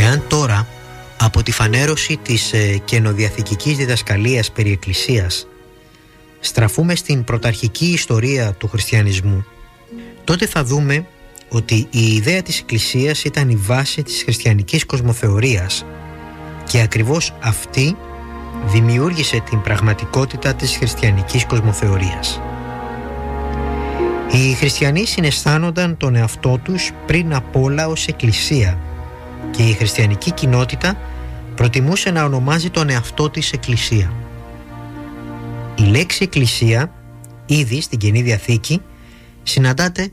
Εάν τώρα από τη φανέρωση της καινοδιαθηκικής διδασκαλίας περί Εκκλησίας στραφούμε στην πρωταρχική ιστορία του χριστιανισμού, τότε θα δούμε ότι η ιδέα της Εκκλησίας ήταν η βάση της χριστιανικής κοσμοθεωρίας και ακριβώς αυτή δημιούργησε την πραγματικότητα της χριστιανικής κοσμοθεωρίας. Οι χριστιανοί συναισθάνονταν τον εαυτό τους πριν απ' όλα ως Εκκλησία και η χριστιανική κοινότητα προτιμούσε να ονομάζει τον εαυτό της Εκκλησία. Η λέξη Εκκλησία ήδη στην Καινή Διαθήκη συναντάται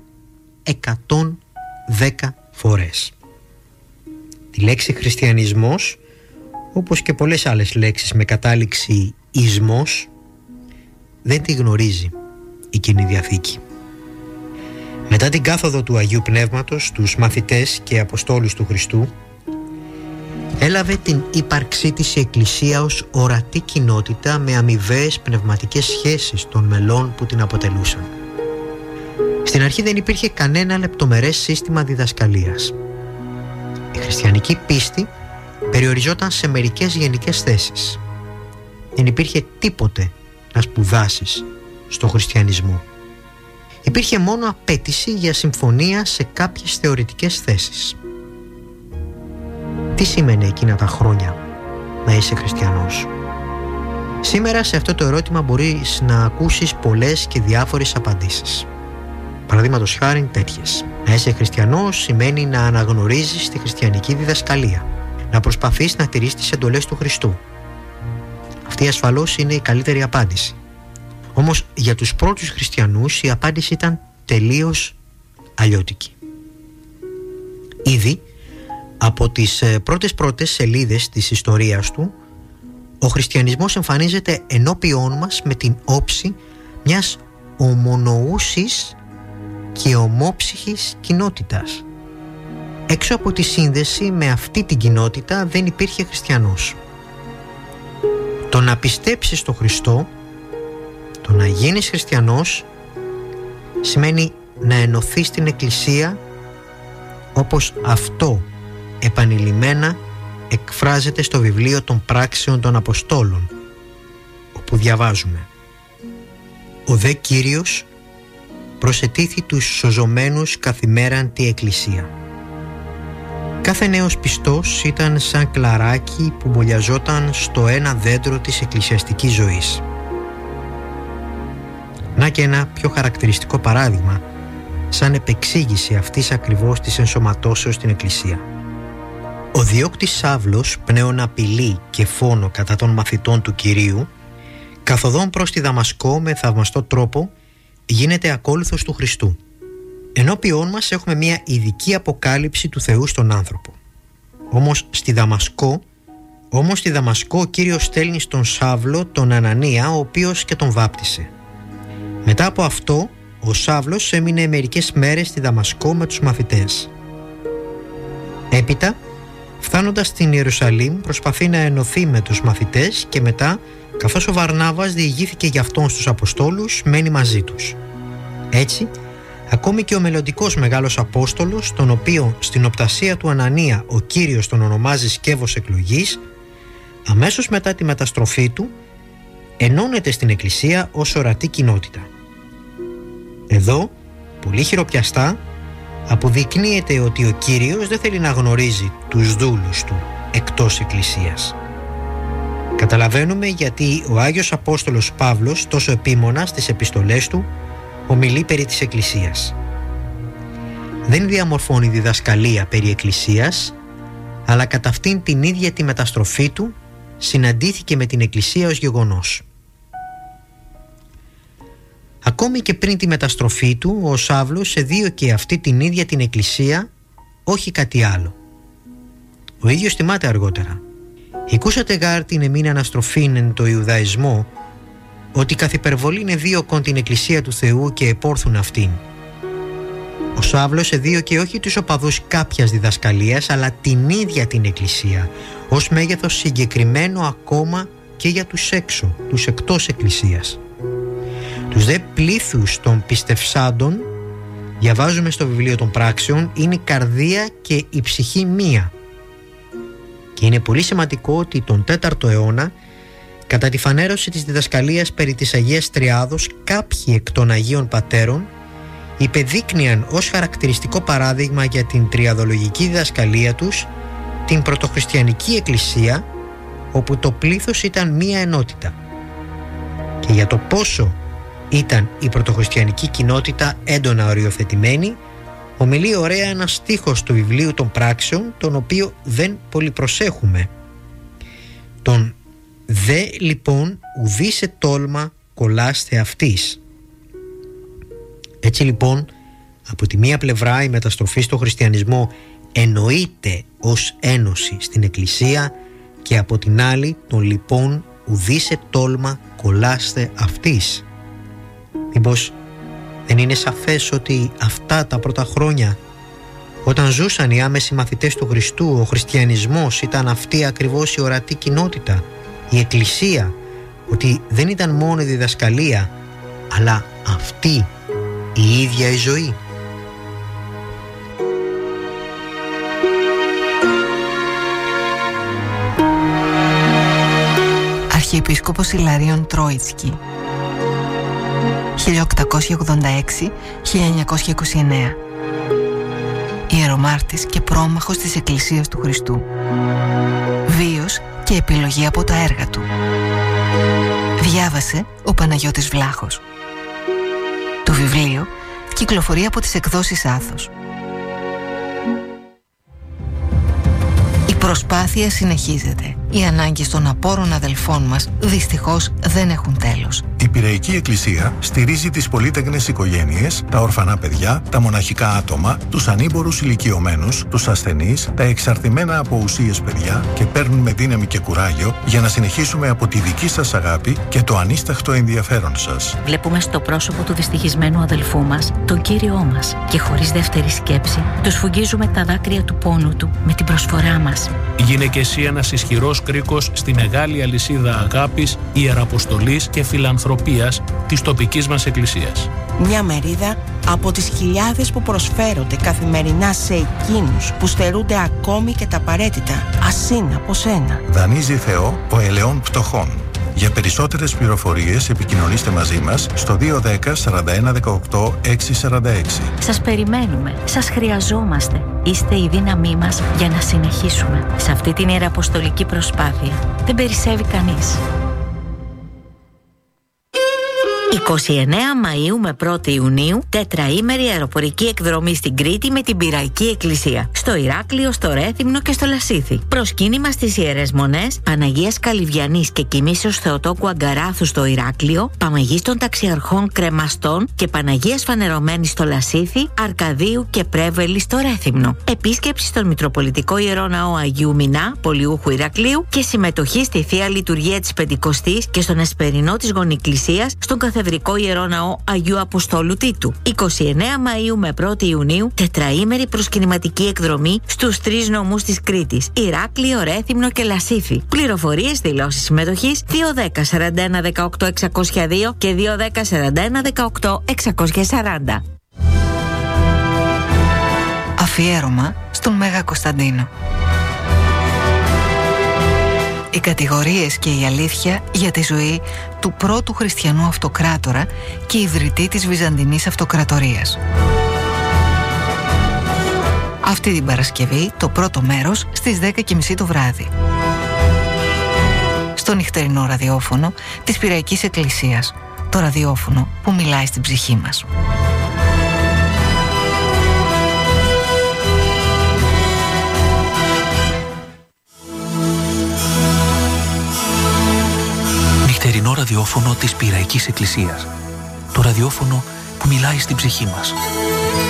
110 φορές. Τη λέξη χριστιανισμός, όπως και πολλές άλλες λέξεις με κατάληξη ισμός, δεν τη γνωρίζει η Καινή Διαθήκη. Μετά την κάθοδο του Αγίου Πνεύματος, τους μαθητές και αποστόλους του Χριστού, έλαβε την ύπαρξή της η Εκκλησία ως ορατή κοινότητα με αμοιβαίες πνευματικές σχέσεις των μελών που την αποτελούσαν. Στην αρχή δεν υπήρχε κανένα λεπτομερές σύστημα διδασκαλίας. Η χριστιανική πίστη περιοριζόταν σε μερικές γενικές θέσεις. Δεν υπήρχε τίποτε να σπουδάσεις στο χριστιανισμό. Υπήρχε μόνο απέτηση για συμφωνία σε κάποιες θεωρητικές θέσεις. Τι σήμαινε εκείνα τα χρόνια να είσαι χριστιανός? Σήμερα σε αυτό το ερώτημα μπορείς να ακούσεις πολλές και διάφορες απαντήσεις. Παραδείγματος χάριν τέτοιες. Να είσαι χριστιανός σημαίνει να αναγνωρίζεις τη χριστιανική διδασκαλία, να προσπαθείς να τηρείς τις εντολές του Χριστού. Αυτή ασφαλώς είναι η καλύτερη απάντηση. Όμως για τους πρώτους χριστιανούς η απάντηση ήταν τελείως αλλιώτικη. Ήδη από τις πρώτες σελίδες της ιστορίας του, ο χριστιανισμός εμφανίζεται ενώπιόν μας με την όψη μιας ομονοούσης και ομόψυχης κοινότητας. Έξω από τη σύνδεση με αυτή την κοινότητα δεν υπήρχε χριστιανός. Το να πιστέψεις στο Χριστό, το να γίνεις χριστιανός, σημαίνει να ενωθείς στην Εκκλησία όπως αυτό επανειλημμένα εκφράζεται στο βιβλίο των Πράξεων των Αποστόλων, όπου διαβάζουμε: «Ο δε Κύριος προσετήθη τους σωζωμένους καθημέραν τη Εκκλησία». Κάθε νέος πιστός ήταν σαν κλαράκι που μπολιαζόταν στο ένα δέντρο της εκκλησιαστικής ζωής. Να και ένα πιο χαρακτηριστικό παράδειγμα, σαν επεξήγηση αυτής ακριβώς της ενσωματώσεως στην Εκκλησία. Ο διώκτης Σαύλος, πνέων απειλή και φόνο κατά των μαθητών του Κυρίου, καθοδόν προς τη Δαμασκό με θαυμαστό τρόπο, γίνεται ακόλουθος του Χριστού. Ενώπιόν μας έχουμε μια ειδική αποκάλυψη του Θεού στον άνθρωπο. Όμως στη Δαμασκό ο Κύριος στέλνει στον Σαύλο τον Ανανία, ο οποίος και τον βάπτισε. Μετά από αυτό, ο Σαύλος έμεινε μερικές μέρες στη Δαμασκό με τους μαθητές. Έπειτα, φτάνοντας στην Ιερουσαλήμ, προσπαθεί να ενωθεί με τους μαθητές και μετά, καθώς ο Βαρνάβας διηγήθηκε για αυτόν στους Αποστόλους, μένει μαζί τους. Έτσι, ακόμη και ο μελλοντικός μεγάλος Απόστολος, τον οποίο στην οπτασία του Ανανία ο Κύριος τον ονομάζει σκεύος εκλογής, αμέσως μετά τη μεταστροφή του, ενώνεται στην Εκκλησία ως ορατή κοινότητα. Εδώ, πολύ χειροπιαστά, αποδεικνύεται ότι ο Κύριος δεν θέλει να γνωρίζει τους δούλους του εκτός Εκκλησίας. Καταλαβαίνουμε γιατί ο Άγιος Απόστολος Παύλος τόσο επίμονα στις επιστολές του ομιλεί περί της Εκκλησίας. Δεν διαμορφώνει διδασκαλία περί Εκκλησίας, αλλά κατά αυτήν την ίδια τη μεταστροφή του συναντήθηκε με την Εκκλησία ως γεγονός. Ακόμη και πριν τη μεταστροφή του, ο Σαύλος εδίωκε αυτή την ίδια την Εκκλησία, όχι κάτι άλλο. Ο ίδιος θυμάται αργότερα: «Ηκούσατε γάρ την εμήν αναστροφήν εν το Ιουδαϊσμό, ότι καθ' υπερβολήν εδίωκον την Εκκλησία του Θεού και επόρθουν αυτήν». Ο Σαύλος εδίωκε όχι τους οπαδούς κάποιας διδασκαλίας, αλλά την ίδια την Εκκλησία, ως μέγεθος συγκεκριμένο ακόμα και για τους έξω, τους εκτός Εκκλησίας. Τους δε πλήθους των πιστευσάντων, διαβάζουμε στο βιβλίο των Πράξεων, είναι η καρδία και η ψυχή μία. Και είναι πολύ σημαντικό ότι τον 4ο αιώνα, κατά τη φανέρωση της διδασκαλίας περί της Αγίας Τριάδος, κάποιοι εκ των Αγίων Πατέρων υπεδείκνυαν ως χαρακτηριστικό παράδειγμα για την τριαδολογική διδασκαλία τους την πρωτοχριστιανική εκκλησία, όπου το πλήθος ήταν μία ενότητα. Και για το πόσο ήταν η πρωτοχριστιανική κοινότητα έντονα οριοθετημένη, ομιλεί ωραία ένας στίχος του βιβλίου των Πράξεων, τον οποίο δεν πολυπροσέχουμε. Τον «Δε λοιπόν ουδήσε τόλμα κολλάστε αυτής». Έτσι λοιπόν, από τη μία πλευρά η μεταστροφή στο χριστιανισμό εννοείται ως ένωση στην Εκκλησία, και από την άλλη τον λοιπόν ουδήσε τόλμα κολλάστε αυτής. Μήπως δεν είναι σαφές ότι αυτά τα πρώτα χρόνια, όταν ζούσαν οι άμεσοι μαθητές του Χριστού, ο χριστιανισμός ήταν αυτή ακριβώς η ορατή κοινότητα, η Εκκλησία, ότι δεν ήταν μόνο η διδασκαλία, αλλά αυτή η ίδια η ζωή. Αρχιεπίσκοπος Ιλαρίων Τρόιτσκι, 1886-1929, ιερομάρτης και πρόμαχος της Εκκλησίας του Χριστού. Βίος και επιλογή από τα έργα του. Διάβασε ο Παναγιώτης Βλάχος. Το βιβλίο κυκλοφορεί από τις εκδόσεις Άθος. Η προσπάθεια συνεχίζεται. Οι ανάγκες των απόρων αδελφών μας δυστυχώς δεν έχουν τέλος. Η Πειραϊκή Εκκλησία στηρίζει τις πολύτεκνες οικογένειες, τα ορφανά παιδιά, τα μοναχικά άτομα, τους ανήμπορους ηλικιωμένους, τους ασθενείς, τα εξαρτημένα από ουσίες παιδιά και παίρνουν με δύναμη και κουράγιο για να συνεχίσουμε από τη δική σας αγάπη και το ανίσταχτο ενδιαφέρον σας. Βλέπουμε στο πρόσωπο του δυστυχισμένου αδελφού μας τον Κύριό μας και χωρίς δεύτερη σκέψη του σφουγγίζουμε τα δάκρυα του πόνου του με την προσφορά μας. Γίνε και εσύ ένας ισχυρός κρίκος στη μεγάλη αλυσίδα αγάπης, ιεραποστολής και φιλανθρωπίας της τοπικής μας εκκλησίας. Μια μερίδα από τις χιλιάδες που προσφέρονται καθημερινά σε εκείνους που στερούνται ακόμη και τα απαραίτητα, ασύν από σένα. Δανείζει Θεό ο ελαιών πτωχών. Για περισσότερες πληροφορίες επικοινωνήστε μαζί μας στο 210 41 18 646. Σας περιμένουμε, σας χρειαζόμαστε. Είστε η δύναμή μας για να συνεχίσουμε σε αυτή την ιεραποστολική προσπάθεια. Δεν περισσεύει κανείς. 29 Μαΐου με 1η Ιουνίου, τετραήμερη αεροπορική εκδρομή στην Κρήτη με την Πειραϊκή Εκκλησία. Στο Ηράκλειο, στο Ρέθυμνο και στο Λασίθι. Προσκύνημα στις Ιερές Μονές Παναγίας Καλυβιανής και Κοιμήσεως Θεοτόκου Αγκαράθου στο Ηράκλειο, Παμαγής των Ταξιαρχών Κρεμαστών και Παναγίας Φανερωμένης στο Λασίθι, Αρκαδίου και Πρέβελη στο Ρέθυμνο. Επίσκεψη στον Μητροπολιτικό Ιερό Ναό Αγίου Μινά, Πολιούχου Ηρακλείου και συμμετοχή στη Θεία Λειτουργία της Πεντηκοστής και στον Εσπερινό της Γονικλησίας στον Καθεδρικό Ιερό Ναό Αγίου Αποστόλου Τίτου. 29 Μαΐου με 1η Ιουνίου, τετραήμερη προσκυνηματική εκδρομή στους 3 νομούς της Κρήτης, Ηράκλειο, Ρέθυμνο και Λασίθι. Πληροφορίες, δηλώσεις συμμετοχής 210 41 18 602 και 210 41 18 640. Αφιέρωμα στον Μέγα Κωνσταντίνο. Οι κατηγορίες και η αλήθεια για τη ζωή του πρώτου χριστιανού αυτοκράτορα και ιδρυτή της Βυζαντινής Αυτοκρατορίας. Αυτή την Παρασκευή το πρώτο μέρος στις 10:30 το βράδυ. Στο νυχτερινό ραδιόφωνο της Πειραϊκής Εκκλησίας. Το ραδιόφωνο που μιλάει στην ψυχή μας. Νυχτερινό ραδιόφωνο της Πειραϊκής Εκκλησίας. Το ραδιόφωνο που μιλάει στην ψυχή μας.